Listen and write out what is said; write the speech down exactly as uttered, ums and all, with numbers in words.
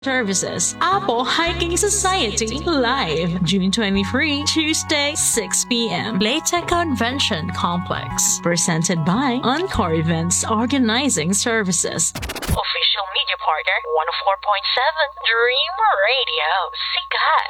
Services, Apple Hiking Society, live June twenty-third, Tuesday, six p.m. Leyte Convention Complex. Presented by Encore Events Organizing Services. Official media partner, one oh four point seven Dream Radio, Sikat.